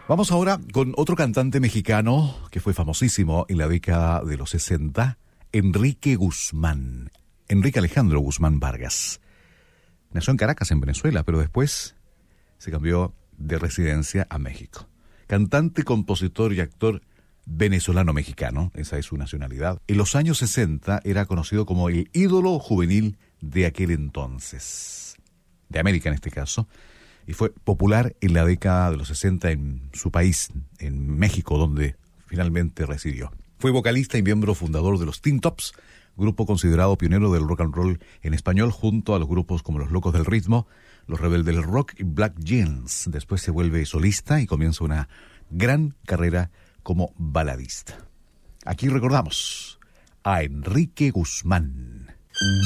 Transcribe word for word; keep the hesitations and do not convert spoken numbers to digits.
Vamos ahora con otro cantante mexicano que fue famosísimo en la década de los sesenta, Enrique Guzmán. Enrique Alejandro Guzmán Vargas. Nació en Caracas, en Venezuela, pero después se cambió de residencia a México. Cantante, compositor y actor venezolano-mexicano, esa es su nacionalidad. En los años sesenta era conocido como el ídolo juvenil de aquel entonces, de América en este caso, y fue popular en la década de los sesenta en su país, en México, donde finalmente residió. Fue vocalista y miembro fundador de los Teen Tops, grupo considerado pionero del rock and roll en español, junto a los grupos como Los Locos del Ritmo, Los Rebeldes del Rock y Black Jeans. Después se vuelve solista y comienza una gran carrera como baladista. Aquí recordamos a Enrique Guzmán.